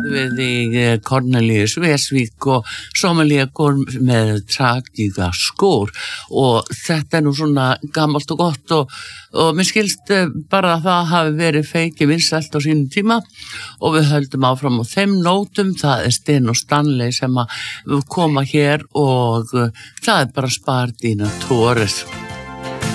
við í Cornelius Vesvík og sommelier með tragiga skór og þetta nú svona gamalt og gott og mér skilst bara að það hafi verið feiki vinsælt á sínum tíma og við höldum áfram á þeim nótum, það Sten og Stanley sem að koma hér og það bara Spardina Torres.